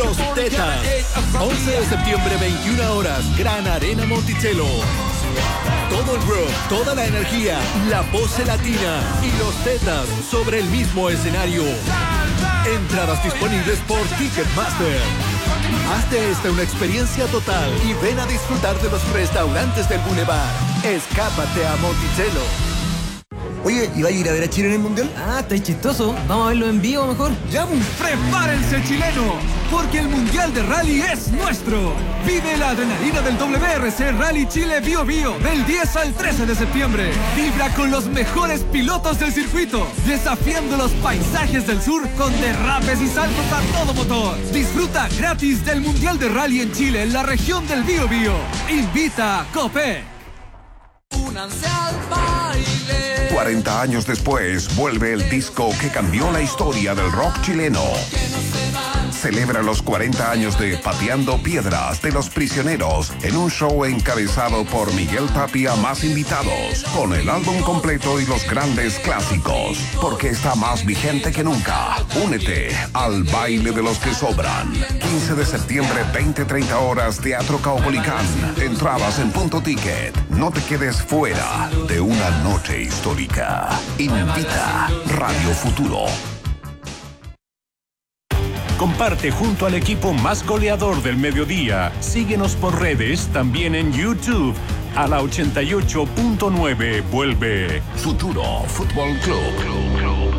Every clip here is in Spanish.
Los Tetas. 11 de septiembre, 21 horas, Gran Arena Monticello. Todo el rock, toda la energía, la pose latina y Los Tetas sobre el mismo escenario. Entradas disponibles por Ticketmaster. Haz de esta una experiencia total y ven a disfrutar de los restaurantes del Boulevard. Escápate a Monticello. Oye, ¿y va a ir a ver a Chile en el Mundial? Estáis chistoso. Vamos a verlo en vivo mejor. ¡Ya! ¡Prepárense, chileno! Porque el Mundial de Rally es nuestro. Vive la adrenalina del WRC Rally Chile Bio Bio del 10 al 13 de septiembre. Vibra con los mejores pilotos del circuito, desafiando los paisajes del sur con derrapes y saltos a todo motor. Disfruta gratis del Mundial de Rally en Chile, en la región del Bio Bio. Invita Copec. Únanse al baile. 40 años después, vuelve el disco que cambió la historia del rock chileno. Celebra los 40 años de Pateando Piedras de Los Prisioneros en un show encabezado por Miguel Tapia más invitados, con el álbum completo y los grandes clásicos, porque está más vigente que nunca. Únete al baile de los que sobran. 15 de septiembre, 20-30 horas, Teatro Caupolicán. Entradas en Punto Ticket. No te quedes fuera de una noche histórica. Invita Radio Futuro. Comparte junto al equipo más goleador del mediodía. Síguenos por redes, también en YouTube. A la 88.9 vuelve Futuro Fútbol Club.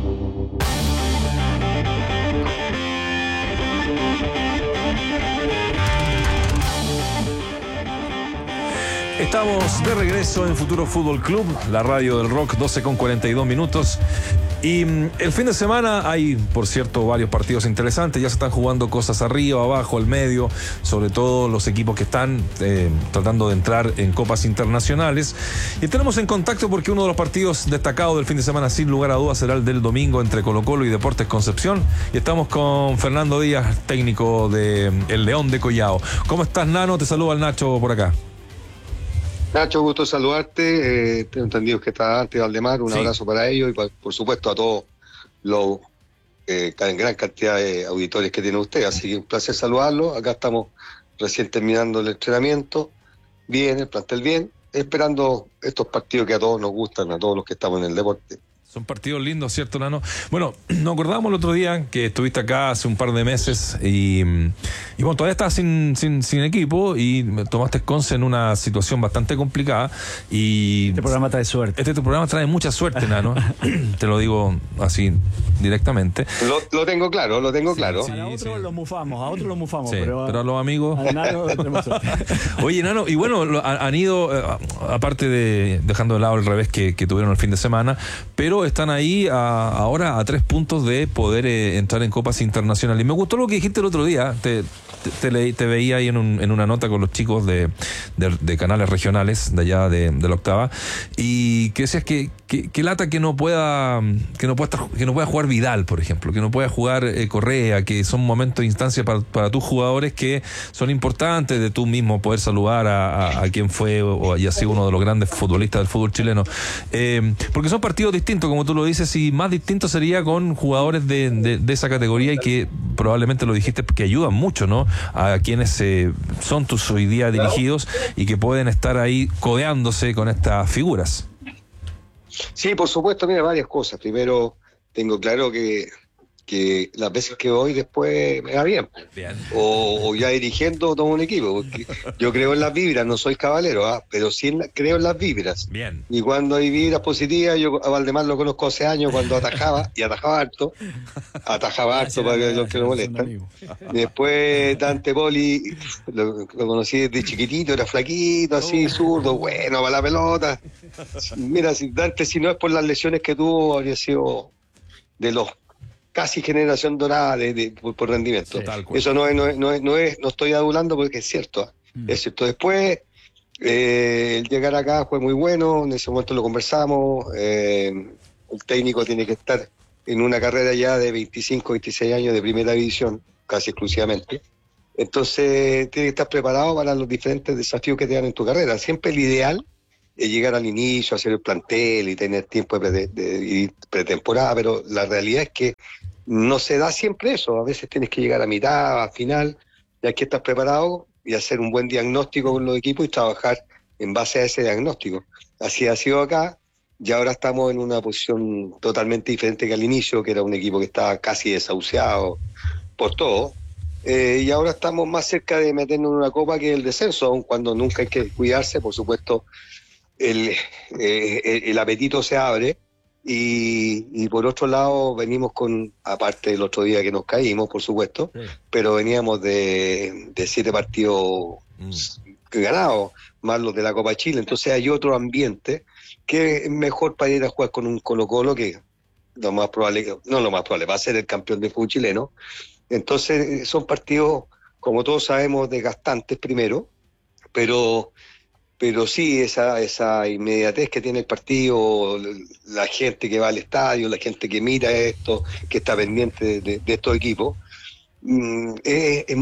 Estamos de regreso en Futuro Fútbol Club, la radio del rock, 12:42. Y el fin de semana hay, por cierto, varios partidos interesantes. Ya se están jugando cosas arriba, abajo, al medio, sobre todo los equipos que están tratando de entrar en copas internacionales. Y tenemos en contacto porque uno de los partidos destacados del fin de semana, sin lugar a dudas, será el del domingo entre Colo-Colo y Deportes Concepción. Y estamos con Fernando Díaz, técnico de El León de Collao. ¿Cómo estás, Nano? Te saluda el Nacho por acá. Nacho, gusto saludarte. Tengo entendido que está antes Valdemar. Un abrazo para ellos y por supuesto a todos los gran cantidad de auditores que tiene usted. Así que un placer saludarlos. Acá estamos recién terminando el entrenamiento. Bien, el plantel bien. Esperando estos partidos que a todos nos gustan, a todos los que estamos en el deporte. Son partidos lindos, ¿cierto, Nano? Bueno, nos acordamos el otro día que estuviste acá hace un par de meses y bueno, todavía estás sin equipo y tomaste Conce en una situación bastante complicada. Y este programa trae suerte. Este programa trae mucha suerte, Nano. Te lo digo así directamente. Lo tengo claro. A otros lo mufamos, sí, pero a los amigos. A Nano tenemos suerte. Oye, Nano, y bueno, han ido, aparte de dejando de lado el revés que tuvieron el fin de semana, pero están ahí ahora a 3 puntos de poder entrar en copas internacionales. Y me gustó lo que dijiste el otro día. Te veía ahí en una nota con los chicos de canales regionales de allá de la octava, y que decías que lata que no pueda jugar Vidal, por ejemplo, que no pueda jugar Correa, que son momentos de instancia para tus jugadores que son importantes, de tú mismo poder saludar a quien fue o haya sido uno de los grandes futbolistas del fútbol chileno, porque son partidos distintos, como tú lo dices, y más distinto sería con jugadores de esa categoría, y que probablemente lo dijiste, que ayudan mucho, ¿no?, a quienes son tus hoy día dirigidos y que pueden estar ahí codeándose con estas figuras. Sí, por supuesto, mira, varias cosas. Primero, tengo claro que las veces que voy después me va bien. O ya dirigiendo todo un equipo, porque yo creo en las vibras, no soy caballero, pero sí creo en las vibras. Bien. Y cuando hay vibras positivas, yo a Valdemar lo conozco hace años cuando atajaba harto para que los que lo molestan. Después Dante Poli, lo conocí desde chiquitito, era flaquito, así, zurdo, bueno para la pelota. Mira, Dante, si no es por las lesiones que tuvo, habría sido de los casi generación dorada por rendimiento. Sí, eso no estoy adulando porque es cierto. Es cierto. Después, el llegar acá fue muy bueno, en ese momento lo conversamos. El técnico tiene que estar en una carrera ya de 25, 26 años de primera división, casi exclusivamente. Entonces, tiene que estar preparado para los diferentes desafíos que te dan en tu carrera. Siempre el ideal es llegar al inicio, hacer el plantel y tener tiempo de pretemporada, pero la realidad es que no se da siempre eso, a veces tienes que llegar a mitad, a final, y hay que estar preparado y hacer un buen diagnóstico con los equipos y trabajar en base a ese diagnóstico. Así ha sido acá, y ahora estamos en una posición totalmente diferente que al inicio, que era un equipo que estaba casi desahuciado por todo, y ahora estamos más cerca de meternos en una copa que el descenso, aun cuando nunca hay que cuidarse, por supuesto, el apetito se abre, y por otro lado venimos con, aparte del otro día que nos caímos, por supuesto, sí, pero veníamos de 7 partidos ganados, más los de la Copa Chile, entonces hay otro ambiente que es mejor para ir a jugar con un Colo-Colo que lo más probable, no lo más probable, va a ser el campeón del fútbol chileno. Entonces son partidos, como todos sabemos, desgastantes primero, pero sí, esa inmediatez que tiene el partido, la gente que va al estadio, la gente que mira esto, que está pendiente de estos equipos, es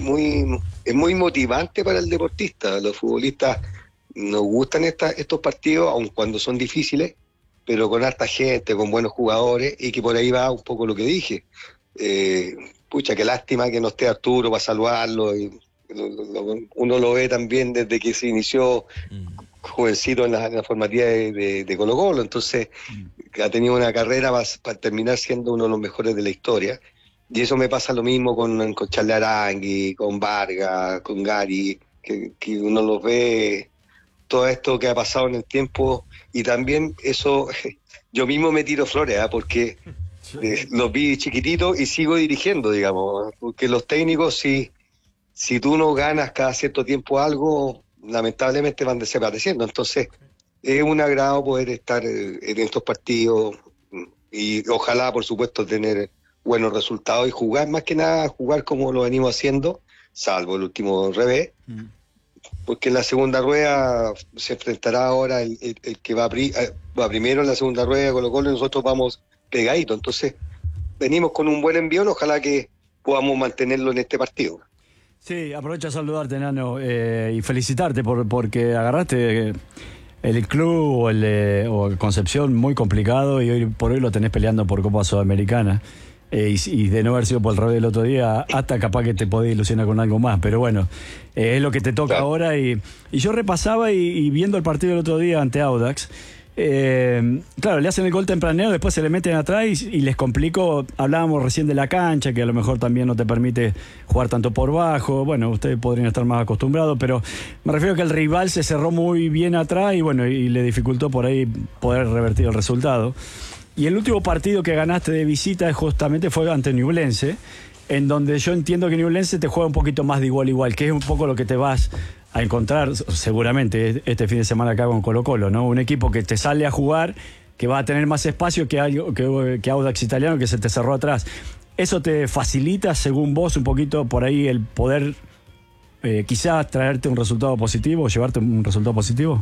muy motivante para el deportista. Los futbolistas nos gustan estos partidos, aun cuando son difíciles, pero con harta gente, con buenos jugadores, y que por ahí va un poco lo que dije. Pucha, qué lástima que no esté Arturo para saludarlo, y uno lo ve también desde que se inició jovencito en la formativa de Colo-Colo, entonces ha tenido una carrera para terminar siendo uno de los mejores de la historia, y eso me pasa lo mismo con Charly Arangui, con Vargas, con Gary, que uno los ve, todo esto que ha pasado en el tiempo, y también eso, yo mismo me tiro flores, porque los vi chiquititos y sigo dirigiendo, digamos, porque los técnicos, si tú no ganas cada cierto tiempo algo, lamentablemente van desapareciendo. Entonces, es un agrado poder estar en estos partidos y ojalá, por supuesto, tener buenos resultados y jugar, más que nada, jugar como lo venimos haciendo, salvo el último revés, porque en la segunda rueda se enfrentará ahora el que va primero en la segunda rueda, Colo-Colo, y nosotros vamos pegaditos. Entonces, venimos con un buen envión, ojalá que podamos mantenerlo en este partido. Sí, aprovecho a saludarte, Nano, y felicitarte porque agarraste el club o el Concepción muy complicado, y hoy por hoy lo tenés peleando por Copa Sudamericana. Y de no haber sido por el revés del otro día, hasta capaz que te podés ilusionar con algo más, pero bueno, es lo que te toca ahora. Y yo repasaba y viendo el partido del otro día ante Audax, claro, le hacen el gol tempranero, después se le meten atrás y les complicó. Hablábamos recién de la cancha, que a lo mejor también no te permite jugar tanto por bajo. Bueno, ustedes podrían estar más acostumbrados, pero me refiero a que el rival se cerró muy bien atrás y le dificultó por ahí poder revertir el resultado. Y el último partido que ganaste de visita justamente fue ante Ñublense, en donde yo entiendo que Ñublense te juega un poquito más de igual a igual, que es un poco lo que te vas a encontrar seguramente este fin de semana acá con Colo-Colo, ¿no? Un equipo que te sale a jugar, que va a tener más espacio que Audax Italiano, que se te cerró atrás. ¿Eso te facilita, según vos, un poquito por ahí el poder quizás traerte un resultado positivo o llevarte un resultado positivo?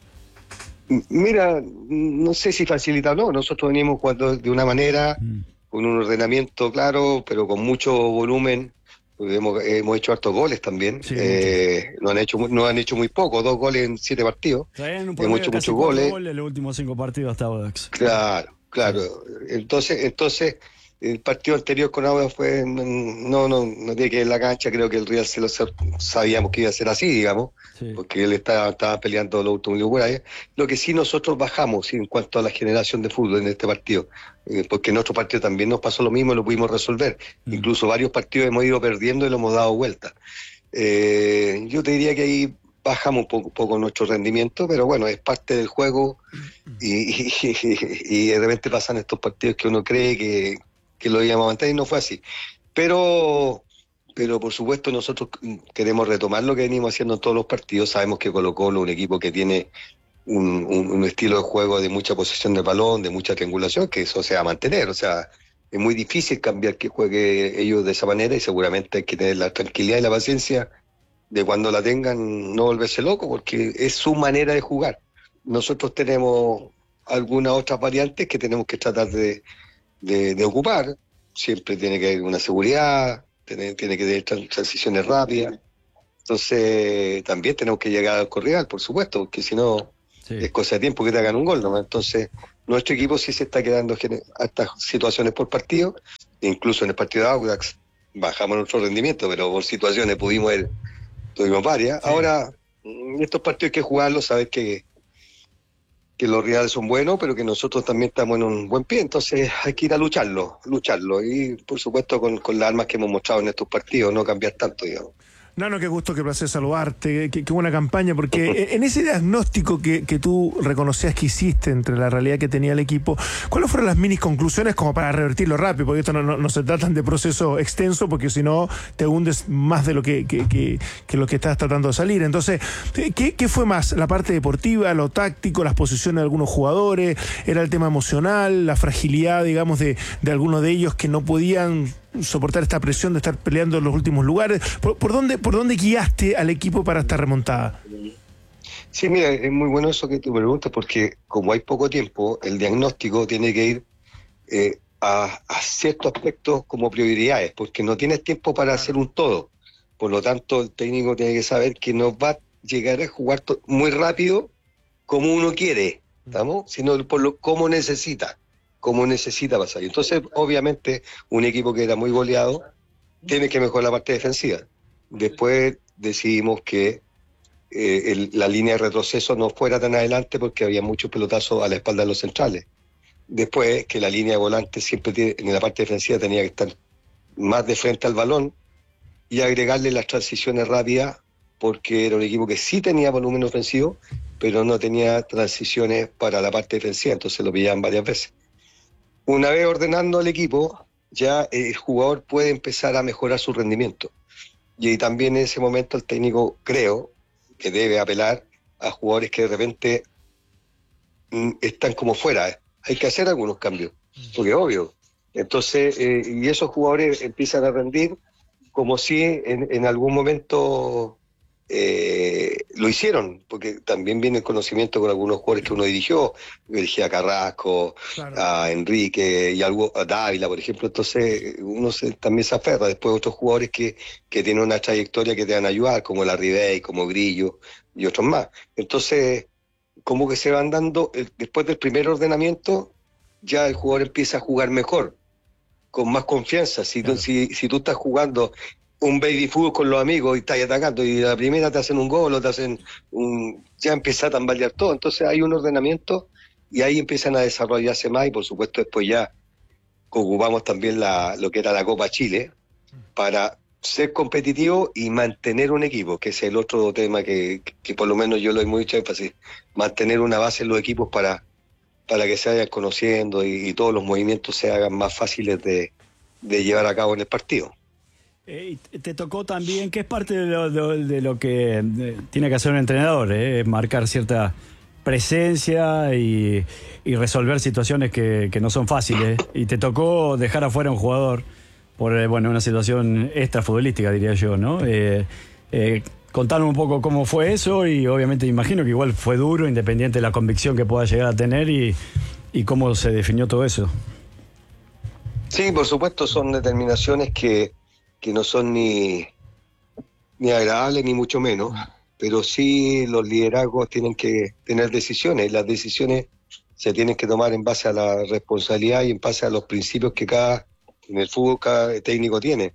Mira, no sé si facilita o no. Nosotros venimos jugando de una manera, con un ordenamiento claro, pero con mucho volumen. Hemos hecho hartos goles también. Sí, no han hecho muy poco, 2 goles en 7 partidos. Hemos hecho muchos goles en los últimos 5 partidos hasta Audax. Claro. Entonces el partido anterior con Audax fue no tiene que ver la cancha. Creo que el Real sabíamos que iba a ser así, digamos, porque él estaba peleando los últimos lugares. Lo que sí, nosotros bajamos en cuanto a la generación de fútbol en este partido, porque en otro partido también nos pasó lo mismo y lo pudimos resolver. Incluso varios partidos hemos ido perdiendo y lo hemos dado vuelta. Yo te diría que ahí bajamos un poco nuestro rendimiento, pero bueno, es parte del juego, y de repente pasan estos partidos que uno cree que lo íbamos a mantener y no fue así. Pero por supuesto nosotros queremos retomar lo que venimos haciendo en todos los partidos. Sabemos que Colo-Colo es un equipo que tiene un estilo de juego de mucha posesión de balón, de mucha triangulación, que eso se va a mantener. O sea, es muy difícil cambiar que juegue ellos de esa manera, y seguramente hay que tener la tranquilidad y la paciencia de, cuando la tengan, no volverse loco, porque es su manera de jugar. Nosotros tenemos algunas otras variantes que tenemos que tratar de ocupar. Siempre tiene que haber una seguridad, tiene que tener transiciones rápidas. Entonces también tenemos que llegar al corrial, por supuesto, porque si no es cosa de tiempo que te hagan un gol, ¿no? Entonces nuestro equipo sí se está quedando a estas situaciones por partido, incluso en el partido de Audax bajamos nuestro rendimiento, pero por situaciones tuvimos varias. Sí. Ahora, estos partidos hay que jugarlos, saber que los rivales son buenos, pero que nosotros también estamos en un buen pie, entonces hay que ir a lucharlo, y por supuesto con las armas que hemos mostrado en estos partidos, no cambiar tanto, digamos. Nano, qué gusto, qué placer saludarte, qué buena campaña, porque en ese diagnóstico que tú reconocías que hiciste entre la realidad que tenía el equipo, ¿cuáles fueron las mini conclusiones como para revertirlo rápido? Porque esto no se tratan de proceso extenso, porque si no te hundes más de lo que lo que estás tratando de salir. Entonces, ¿qué fue más? ¿La parte deportiva, lo táctico, las posiciones de algunos jugadores? ¿Era el tema emocional, la fragilidad, digamos, de algunos de ellos que no podían soportar esta presión de estar peleando en los últimos lugares? ¿Por dónde guiaste al equipo para esta remontada? Sí, mira, es muy bueno eso que tú preguntas, porque como hay poco tiempo, el diagnóstico tiene que ir a ciertos aspectos como prioridades, porque no tienes tiempo para hacer un todo. Por lo tanto, el técnico tiene que saber que no va a llegar a jugar muy rápido como uno quiere, ¿estamos? Sino como necesita pasar. Entonces, obviamente, un equipo que era muy goleado tiene que mejorar la parte defensiva. Después decidimos que la línea de retroceso no fuera tan adelante porque había muchos pelotazos a la espalda de los centrales. Después que la línea de volante siempre en la parte defensiva tenía que estar más de frente al balón y agregarle las transiciones rápidas, porque era un equipo que sí tenía volumen ofensivo, pero no tenía transiciones para la parte defensiva, entonces lo pillaban varias veces. Una vez ordenando al equipo, ya el jugador puede empezar a mejorar su rendimiento. Y también en ese momento el técnico, creo, que debe apelar a jugadores que de repente están como fuera. Hay que hacer algunos cambios, porque es obvio. Entonces, y esos jugadores empiezan a rendir como si en algún momento lo hicieron, porque también viene el conocimiento con algunos jugadores que uno dirigió. Yo dirigí a Carrasco, claro, a Enrique y a Dávila, por ejemplo. Entonces uno también se aferra. Después otros jugadores que tienen una trayectoria que te van a ayudar, como la Ribey, como Grillo y otros más. Entonces, como que se van dando, después del primer ordenamiento, ya el jugador empieza a jugar mejor, con más confianza. Si tú estás jugando un baby fútbol con los amigos y estás atacando y la primera te hacen un gol o te hacen ya empieza a tambalear todo, entonces hay un ordenamiento y ahí empiezan a desarrollarse más, y por supuesto después ya ocupamos también lo que era la Copa Chile para ser competitivo y mantener un equipo, que es el otro tema que por lo menos yo lo he mucho énfasis, mantener una base en los equipos para que se vayan conociendo y todos los movimientos se hagan más fáciles de llevar a cabo en el partido. Te tocó también, que es parte de lo que tiene que hacer un entrenador, marcar cierta presencia y resolver situaciones que no son fáciles, y te tocó dejar afuera a un jugador por una situación extrafutbolística, diría yo, ¿no? Contanos un poco cómo fue eso, y obviamente imagino que igual fue duro, independiente de la convicción que pueda llegar a tener, y cómo se definió todo eso. Sí, por supuesto, son determinaciones que no son ni agradables ni mucho menos, pero sí los liderazgos tienen que tener decisiones, y las decisiones se tienen que tomar en base a la responsabilidad y en base a los principios que en el fútbol cada técnico tiene.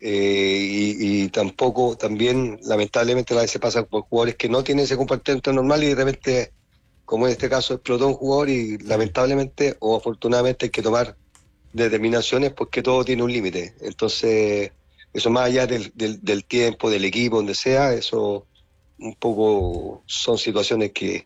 Y también lamentablemente a veces pasa por jugadores que no tienen ese comportamiento normal y de repente, como en este caso, explotó un jugador y lamentablemente o afortunadamente hay que tomar determinaciones porque todo tiene un límite. Entonces, eso más allá del tiempo, del equipo, donde sea, eso un poco son situaciones que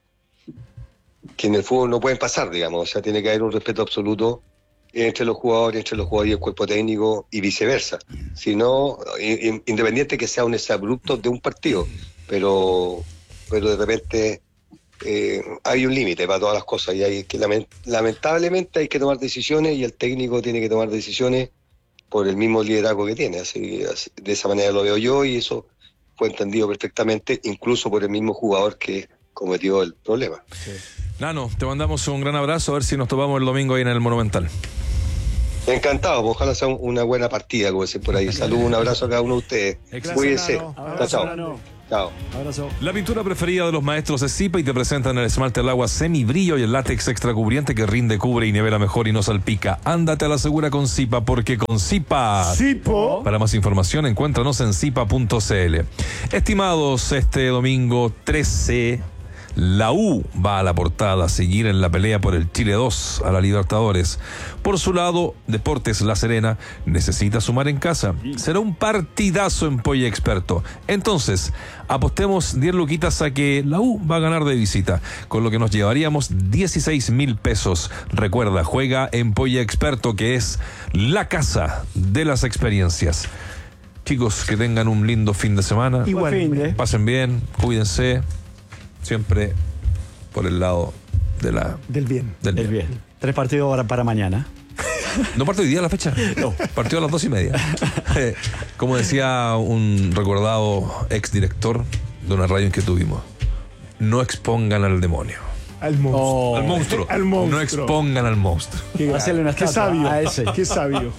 en el fútbol no pueden pasar, digamos. O sea, tiene que haber un respeto absoluto entre los jugadores y el cuerpo técnico y viceversa. Si no, independiente que sea un exabrupto de un partido, pero de repente hay un límite para todas las cosas y hay que lamentablemente hay que tomar decisiones y el técnico tiene que tomar decisiones por el mismo liderazgo que tiene. Así, de esa manera lo veo yo, y eso fue entendido perfectamente, incluso por el mismo jugador que cometió el problema. Sí. Nano, te mandamos un gran abrazo, a ver si nos topamos el domingo ahí en el Monumental. Encantado, ojalá sea una buena partida, como dicen por ahí. Saludos, un abrazo a cada uno de ustedes. Cuídense. Chao, chao. Chao. Abrazo. La pintura preferida de los maestros es Zipa y te presentan el esmalte al agua semibrillo y el látex extra cubriente que rinde, cubre y nivela mejor y no salpica. Ándate a la segura con Zipa, porque con Zipa... Zipo. Para más información, encuéntranos en zipa.cl. Estimados, este domingo 13... La U va a la portada a seguir en la pelea por el Chile 2 a la Libertadores. Por su lado, Deportes La Serena necesita sumar en casa. Será un partidazo en Polla Experto. Entonces, apostemos 10 luquitas a que la U va a ganar de visita, con lo que nos llevaríamos 16,000 pesos. Recuerda, juega en Polla Experto, que es la casa de las experiencias. Chicos, que tengan un lindo fin de semana. Igual. Pasen bien, cuídense. Siempre por el lado de del bien. Del bien. 3 partidos para mañana. ¿No parte hoy día la fecha? No. Partió a las 2:30. Como decía un recordado exdirector de una radio en que tuvimos, no expongan al demonio. Al monstruo. Oh. Al monstruo. Al monstruo. No expongan al monstruo. Hacerle una Qué estatua sabio. a ese. Qué sabio.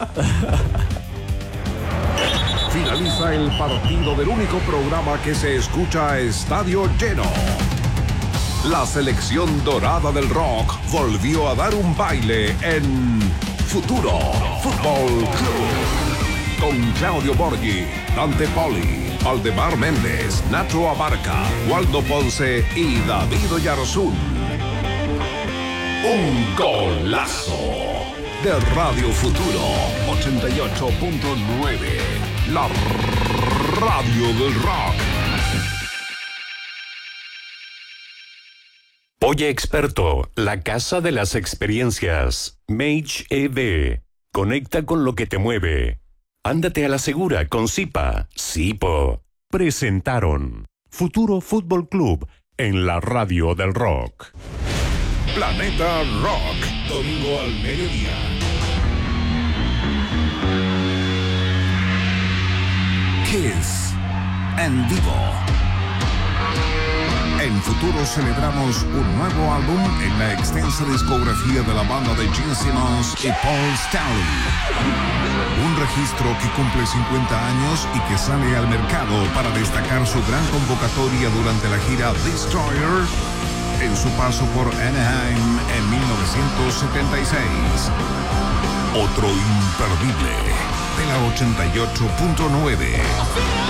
Finaliza el partido del único programa que se escucha a estadio lleno. La selección dorada del rock volvió a dar un baile en Futuro Fútbol Club. Con Claudio Borghi, Dante Poli, Valdemar Méndez, Nacho Abarca, Waldo Ponce y David Oyarzún. Un golazo de Radio Futuro 88.9. La radio del rock. Polla Experto, la casa de las experiencias. Mage EV. Conecta con lo que te mueve. Ándate a la segura con Zipa. Zipo. Presentaron Futuro Fútbol Club en la radio del rock. Planeta Rock, domingo al mediodía. Kiss en vivo. En Futuro celebramos un nuevo álbum en la extensa discografía de la banda de Gene Simmons y Paul Stanley. Un registro que cumple 50 años y que sale al mercado para destacar su gran convocatoria durante la gira Destroyer en su paso por Anaheim en 1976. Otro imperdible de la 88.9.